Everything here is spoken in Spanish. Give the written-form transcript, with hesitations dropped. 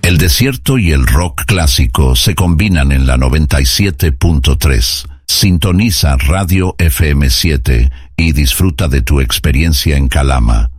El desierto y el rock clásico se combinan en la 97.3. Sintoniza Radio FM 7 y disfruta de tu experiencia en Calama.